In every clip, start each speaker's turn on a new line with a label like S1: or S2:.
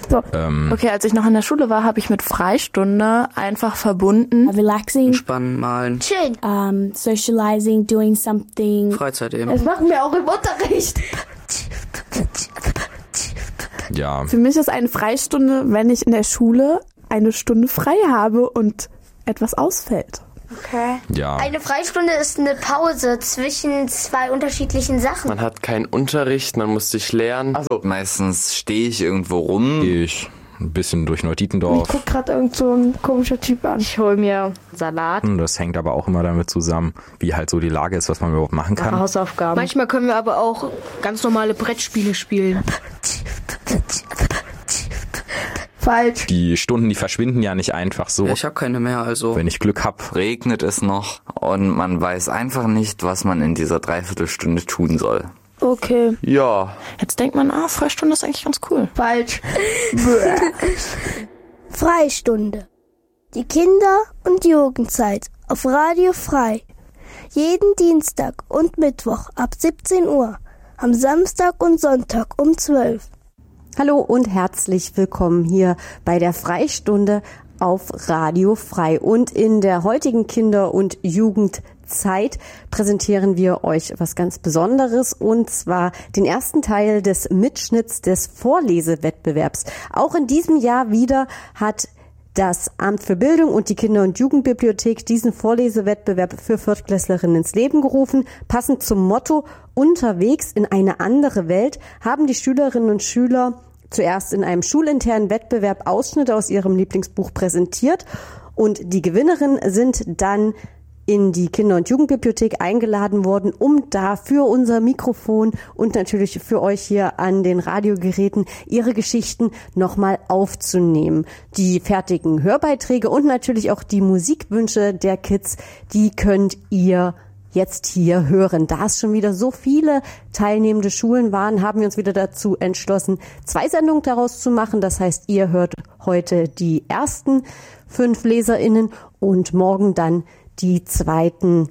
S1: So. Okay, als ich noch in der Schule war, habe ich mit Freistunde einfach verbunden.
S2: Relaxing.
S3: Entspannen, malen.
S4: Chillen.
S2: Socializing, doing something.
S3: Freizeit eben.
S1: Das machen wir auch im Unterricht.
S5: Ja.
S1: Für mich ist eine Freistunde, wenn ich in der Schule eine Stunde frei habe und etwas ausfällt.
S4: Okay.
S5: Ja.
S4: Eine Freistunde ist eine Pause zwischen zwei unterschiedlichen Sachen.
S6: Man hat keinen Unterricht, man muss sich lernen.
S7: Also meistens stehe ich irgendwo rum.
S5: Gehe ich ein bisschen durch
S1: Ich
S5: Neudietendorf.
S1: guck gerade irgend so ein komischer Typ an.
S8: Ich hole mir Salat.
S5: Das hängt aber auch immer damit zusammen, wie halt so die Lage ist, was man überhaupt machen kann.
S8: Hausaufgaben.
S9: Manchmal können wir aber auch ganz normale Brettspiele spielen.
S1: Falsch.
S5: Die Stunden, die verschwinden ja nicht einfach so.
S3: Ja, ich habe keine mehr, also.
S5: Wenn ich Glück habe.
S7: Regnet es noch und man weiß einfach nicht, was man in dieser Dreiviertelstunde tun soll.
S1: Okay.
S6: Ja.
S1: Jetzt denkt man, Freistunde ist eigentlich ganz cool. Falsch.
S10: Freistunde. Die Kinder- und Jugendzeit auf Radio Frei. Jeden Dienstag und Mittwoch ab 17 Uhr. Am Samstag und Sonntag um 12.
S11: Hallo und herzlich willkommen hier bei der Freistunde auf Radio Frei. Und in der heutigen Kinder- und Jugendzeit präsentieren wir euch was ganz Besonderes, und zwar den ersten Teil des Mitschnitts des Vorlesewettbewerbs. Auch in diesem Jahr wieder hat das Amt für Bildung und die Kinder- und Jugendbibliothek diesen Vorlesewettbewerb für Viertklässlerinnen ins Leben gerufen. Passend zum Motto „Unterwegs in eine andere Welt" haben die Schülerinnen und Schüler zuerst in einem schulinternen Wettbewerb Ausschnitte aus ihrem Lieblingsbuch präsentiert, und die Gewinnerinnen sind dann in die Kinder- und Jugendbibliothek eingeladen worden, um da für unser Mikrofon und natürlich für euch hier an den Radiogeräten ihre Geschichten nochmal aufzunehmen. Die fertigen Hörbeiträge und natürlich auch die Musikwünsche der Kids, die könnt ihr jetzt hier hören. Da es schon wieder so viele teilnehmende Schulen waren, haben wir uns wieder dazu entschlossen, 2 Sendungen daraus zu machen. Das heißt, ihr hört heute die ersten 5 LeserInnen und morgen dann die zweiten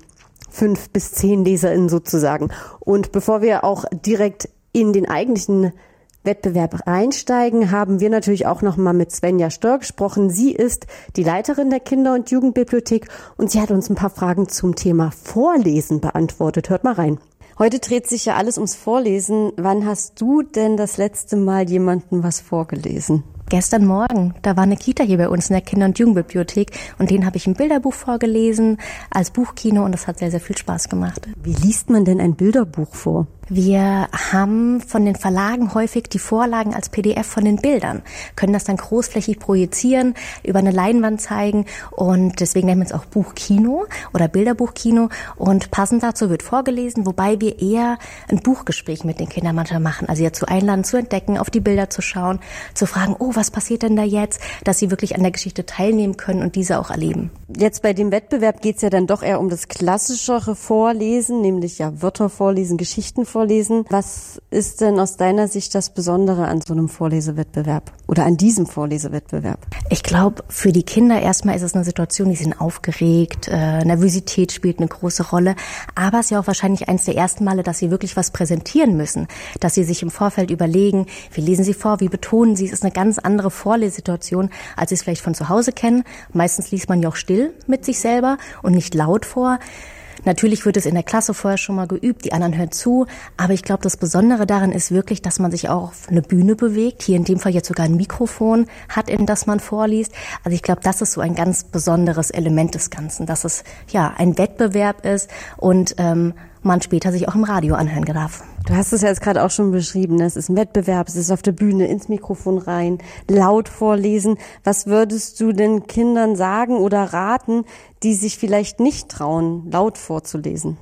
S11: 5 bis 10 LeserInnen sozusagen. Und bevor wir auch direkt in den eigentlichen Wettbewerb einsteigen, haben wir natürlich auch noch mal mit Svenja Stör gesprochen. Sie ist die Leiterin der Kinder- und Jugendbibliothek und sie hat uns ein paar Fragen zum Thema Vorlesen beantwortet. Hört mal rein. Heute dreht sich ja alles ums Vorlesen. Wann hast du denn das letzte Mal jemandem was vorgelesen?
S12: Gestern Morgen, da war eine Kita hier bei uns in der Kinder- und Jugendbibliothek und denen habe ich ein Bilderbuch vorgelesen als Buchkino und das hat sehr, sehr viel Spaß gemacht.
S11: Wie liest man denn ein Bilderbuch vor?
S12: Wir haben von den Verlagen häufig die Vorlagen als PDF von den Bildern, können das dann großflächig projizieren, über eine Leinwand zeigen und deswegen nennen wir es auch Buchkino oder Bilderbuchkino und passend dazu wird vorgelesen, wobei wir eher ein Buchgespräch mit den Kindern manchmal machen, also dazu einladen, zu entdecken, auf die Bilder zu schauen, zu fragen, oh, was passiert denn da jetzt, dass sie wirklich an der Geschichte teilnehmen können und diese auch erleben.
S11: Jetzt bei dem Wettbewerb geht es ja dann doch eher um das klassischere Vorlesen, nämlich ja Wörter vorlesen, Geschichten vorlesen. Was ist denn aus deiner Sicht das Besondere an so einem Vorlesewettbewerb oder an diesem Vorlesewettbewerb?
S12: Ich glaube, für die Kinder erstmal ist es eine Situation, die sind aufgeregt, Nervosität spielt eine große Rolle, aber es ist ja auch wahrscheinlich eines der ersten Male, dass sie wirklich was präsentieren müssen, dass sie sich im Vorfeld überlegen, wie lesen sie vor, wie betonen sie, es ist eine ganz andere Vorlesesituation, als sie es vielleicht von zu Hause kennen. Meistens liest man ja auch still mit sich selber und nicht laut vor. Natürlich wird es in der Klasse vorher schon mal geübt, die anderen hören zu, aber ich glaube, das Besondere daran ist wirklich, dass man sich auch auf eine Bühne bewegt, hier in dem Fall jetzt sogar ein Mikrofon hat, in das man vorliest. Also ich glaube, das ist so ein ganz besonderes Element des Ganzen, dass es ja ein Wettbewerb ist und man später sich auch im Radio anhören darf.
S11: Du hast es ja jetzt gerade auch schon beschrieben, es ist ein Wettbewerb, es ist auf der Bühne, ins Mikrofon rein, laut vorlesen. Was würdest du den Kindern sagen oder raten, die sich vielleicht nicht trauen, laut vorzulesen?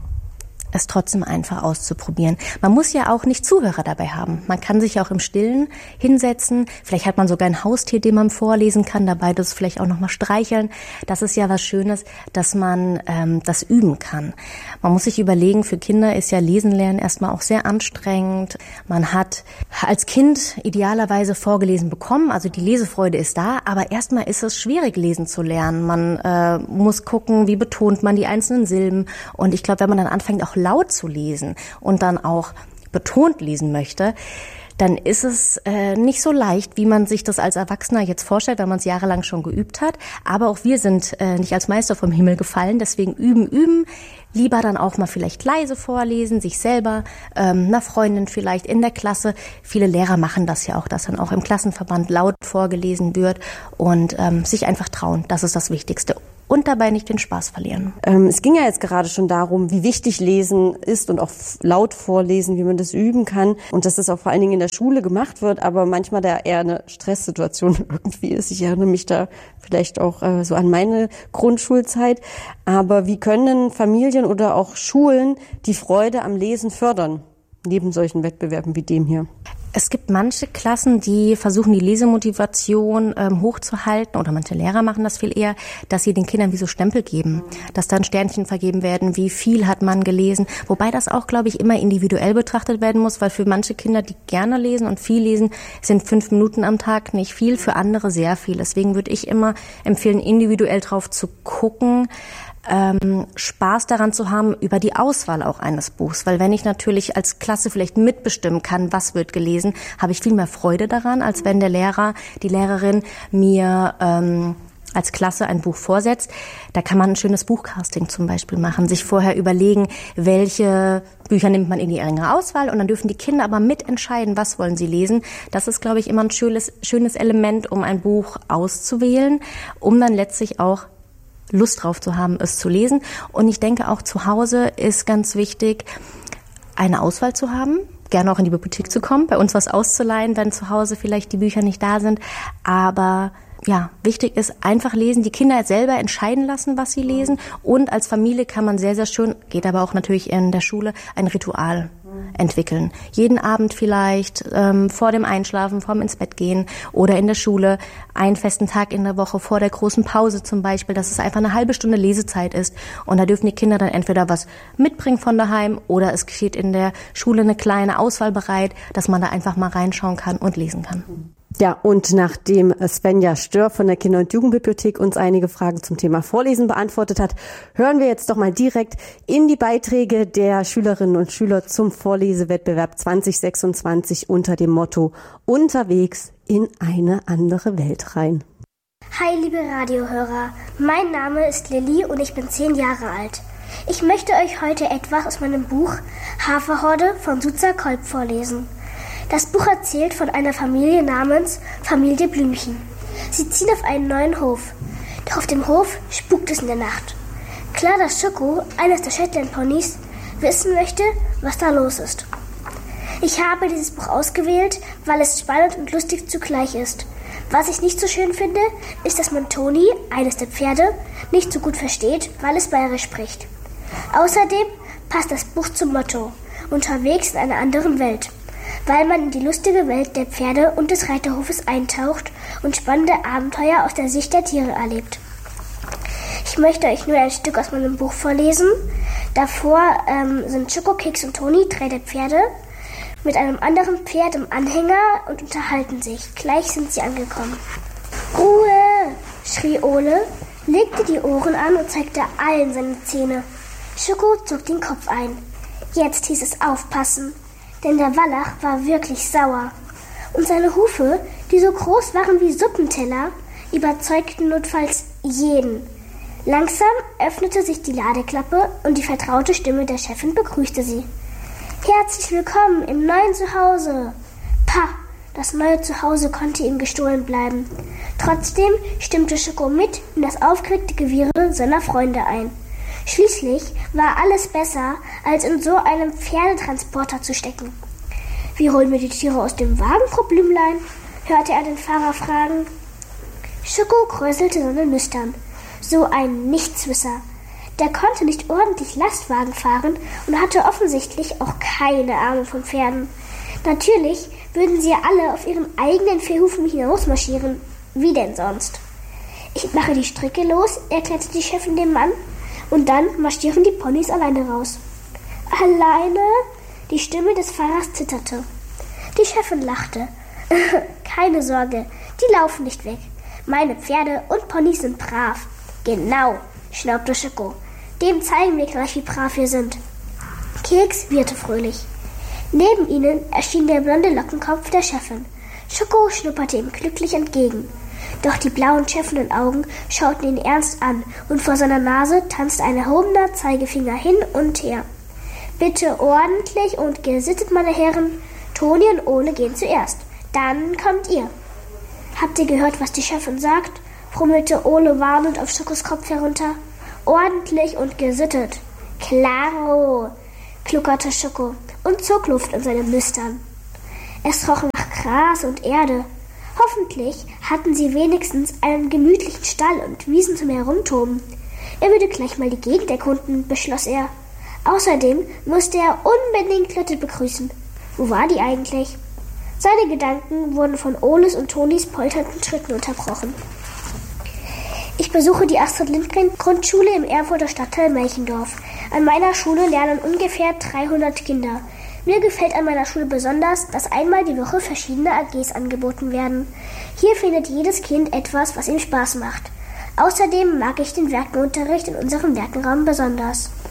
S12: Es trotzdem einfach auszuprobieren. Man muss ja auch nicht Zuhörer dabei haben. Man kann sich auch im Stillen hinsetzen. Vielleicht hat man sogar ein Haustier, dem man vorlesen kann, dabei das vielleicht auch nochmal streicheln. Das ist ja was Schönes, dass man das üben kann. Man muss sich überlegen, für Kinder ist ja Lesen lernen erstmal auch sehr anstrengend. Man hat als Kind idealerweise vorgelesen bekommen, also die Lesefreude ist da, aber erstmal ist es schwierig, lesen zu lernen. Man muss gucken, wie betont man die einzelnen Silben. Und ich glaube, wenn man dann anfängt, auch laut zu lesen und dann auch betont lesen möchte, dann ist es nicht so leicht, wie man sich das als Erwachsener jetzt vorstellt, wenn man es jahrelang schon geübt hat. Aber auch wir sind nicht als Meister vom Himmel gefallen, deswegen üben. Lieber dann auch mal vielleicht leise vorlesen, sich selber, einer Freundin vielleicht in der Klasse. Viele Lehrer machen das ja auch, dass dann auch im Klassenverband laut vorgelesen wird und sich einfach trauen. Das ist das Wichtigste. Und dabei nicht den Spaß verlieren.
S11: Es ging ja jetzt gerade schon darum, wie wichtig Lesen ist und auch laut vorlesen, wie man das üben kann und dass das auch vor allen Dingen in der Schule gemacht wird, aber manchmal da eher eine Stresssituation irgendwie ist. Ich erinnere mich da vielleicht auch so an meine Grundschulzeit. Aber wie können Familien oder auch Schulen die Freude am Lesen fördern, neben solchen Wettbewerben wie dem hier?
S12: Es gibt manche Klassen, die versuchen, die Lesemotivation hochzuhalten, oder manche Lehrer machen das viel eher, dass sie den Kindern wie so Stempel geben, dass dann Sternchen vergeben werden, wie viel hat man gelesen, wobei das auch, glaube ich, immer individuell betrachtet werden muss, weil für manche Kinder, die gerne lesen und viel lesen, sind 5 Minuten am Tag nicht viel, für andere sehr viel. Deswegen würde ich immer empfehlen, individuell drauf zu gucken, Spaß daran zu haben über die Auswahl auch eines Buchs, weil wenn ich natürlich als Klasse vielleicht mitbestimmen kann, was wird gelesen, habe ich viel mehr Freude daran, als wenn der Lehrer, die Lehrerin mir als Klasse ein Buch vorsetzt. Da kann man ein schönes Buchcasting zum Beispiel machen, sich vorher überlegen, welche Bücher nimmt man in die engere Auswahl und dann dürfen die Kinder aber mitentscheiden, was wollen sie lesen. Das ist, glaube ich, immer ein schönes Element, um ein Buch auszuwählen, um dann letztlich auch Lust drauf zu haben, es zu lesen. Und ich denke auch zu Hause ist ganz wichtig, eine Auswahl zu haben, gerne auch in die Bibliothek zu kommen, bei uns was auszuleihen, wenn zu Hause vielleicht die Bücher nicht da sind. Aber ja, wichtig ist einfach lesen, die Kinder selber entscheiden lassen, was sie lesen. Und als Familie kann man sehr, sehr schön, geht aber auch natürlich in der Schule, ein Ritual entwickeln. Jeden Abend vielleicht, vor dem Einschlafen, vorm ins Bett gehen oder in der Schule, einen festen Tag in der Woche vor der großen Pause zum Beispiel, dass es einfach eine halbe Stunde Lesezeit ist. Und da dürfen die Kinder dann entweder was mitbringen von daheim oder es steht in der Schule eine kleine Auswahl bereit, dass man da einfach mal reinschauen kann und lesen kann.
S11: Ja, und nachdem Svenja Stör von der Kinder- und Jugendbibliothek uns einige Fragen zum Thema Vorlesen beantwortet hat, hören wir jetzt doch mal direkt in die Beiträge der Schülerinnen und Schüler zum Vorlesewettbewerb 2026 unter dem Motto Unterwegs in eine andere Welt rein.
S10: Hi, liebe Radiohörer. Mein Name ist Lilly und ich bin 10 Jahre alt. Ich möchte euch heute etwas aus meinem Buch Haferhorde von Suza Kolb vorlesen. Das Buch erzählt von einer Familie namens Familie Blümchen. Sie ziehen auf einen neuen Hof. Doch auf dem Hof spukt es in der Nacht. Klar, dass Schoko, eines der Shetland-Ponys, wissen möchte, was da los ist. Ich habe dieses Buch ausgewählt, weil es spannend und lustig zugleich ist. Was ich nicht so schön finde, ist, dass man Toni, eines der Pferde, nicht so gut versteht, weil es bayerisch spricht. Außerdem passt das Buch zum Motto Unterwegs in einer anderen Welt, weil man in die lustige Welt der Pferde und des Reiterhofes eintaucht und spannende Abenteuer aus der Sicht der Tiere erlebt. Ich möchte euch nur ein Stück aus meinem Buch vorlesen. Davor sind Schoko, Keks und Toni, 3 der Pferde, mit einem anderen Pferd im Anhänger und unterhalten sich. Gleich sind sie angekommen. Ruhe, schrie Ole, legte die Ohren an und zeigte allen seine Zähne. Schoko zog den Kopf ein. Jetzt hieß es aufpassen, denn der Wallach war wirklich sauer. Und seine Hufe, die so groß waren wie Suppenteller, überzeugten notfalls jeden. Langsam öffnete sich die Ladeklappe und die vertraute Stimme der Chefin begrüßte sie. Herzlich willkommen im neuen Zuhause. Pah, das neue Zuhause konnte ihm gestohlen bleiben. Trotzdem stimmte Schoko mit in das aufgeregte Gewirre seiner Freunde ein. Schließlich war alles besser, als in so einem Pferdetransporter zu stecken. Wie holen wir die Tiere aus dem Wagen, Frau Blümlein? Hörte er den Fahrer fragen. Schoko kräuselte seine Nüstern. So ein Nichtswisser. Der konnte nicht ordentlich Lastwagen fahren und hatte offensichtlich auch keine Ahnung von Pferden. Natürlich würden sie ja alle auf ihren eigenen Viehhufen hinausmarschieren. Wie denn sonst? Ich mache die Stricke los, erklärte die Chefin dem Mann. Und dann marschieren die Ponys alleine raus. Alleine? Die Stimme des Fahrers zitterte. Die Chefin lachte. Keine Sorge, die laufen nicht weg. Meine Pferde und Ponys sind brav. Genau, schnaubte Schoko. Dem zeigen wir gleich, wie brav wir sind. Keks wieherte fröhlich.
S8: Neben ihnen erschien der blonde Lockenkopf der Chefin. Schoko schnupperte ihm glücklich entgegen. Doch die blauen schäffenden Augen schauten ihn ernst an und vor seiner Nase tanzte ein erhobener Zeigefinger hin und her. Bitte ordentlich und gesittet, meine Herren. Toni und Ole gehen zuerst. Dann kommt ihr. Habt ihr gehört, was die Chefin sagt? Brummelte Ole warnend auf Schokos Kopf herunter. Ordentlich und gesittet. Klaro, kluckerte Schoko und zog Luft in seinen Nüstern. Es roch nach Gras und Erde. Hoffentlich hatten sie wenigstens einen gemütlichen Stall und Wiesen zum Herumtoben. Er würde gleich mal die Gegend erkunden, beschloss er. Außerdem musste er unbedingt Lotte begrüßen. Wo war die eigentlich? Seine Gedanken wurden von Oles und Tonis polternden Schritten unterbrochen. Ich besuche die Astrid-Lindgren-Grundschule im Erfurter Stadtteil Melchendorf. An meiner Schule lernen ungefähr 300 Kinder. Mir gefällt an meiner Schule besonders, dass einmal die Woche verschiedene AGs angeboten werden. Hier findet jedes Kind etwas, was ihm Spaß macht. Außerdem mag ich den Werkenunterricht in unserem Werkenraum besonders.